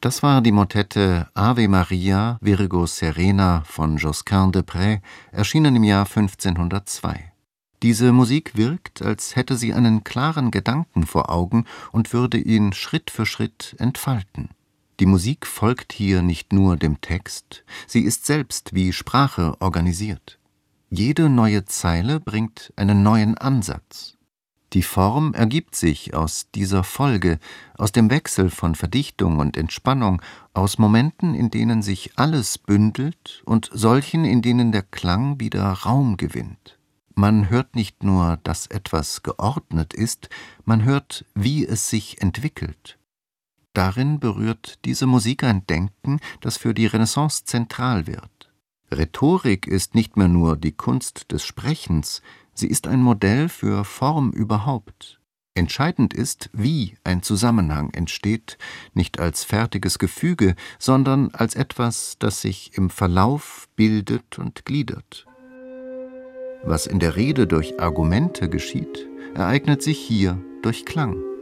Das war die Motette Ave Maria, Virgo Serena von Josquin de Prez, erschienen im Jahr 1502. Diese Musik wirkt, als hätte sie einen klaren Gedanken vor Augen und würde ihn Schritt für Schritt entfalten. Die Musik folgt hier nicht nur dem Text, sie ist selbst wie Sprache organisiert. Jede neue Zeile bringt einen neuen Ansatz. Die Form ergibt sich aus dieser Folge, aus dem Wechsel von Verdichtung und Entspannung, aus Momenten, in denen sich alles bündelt und solchen, in denen der Klang wieder Raum gewinnt. Man hört nicht nur, dass etwas geordnet ist, man hört, wie es sich entwickelt. Darin berührt diese Musik ein Denken, das für die Renaissance zentral wird. Rhetorik ist nicht mehr nur die Kunst des Sprechens, sie ist ein Modell für Form überhaupt. Entscheidend ist, wie ein Zusammenhang entsteht, nicht als fertiges Gefüge, sondern als etwas, das sich im Verlauf bildet und gliedert. Was in der Rede durch Argumente geschieht, ereignet sich hier durch Klang.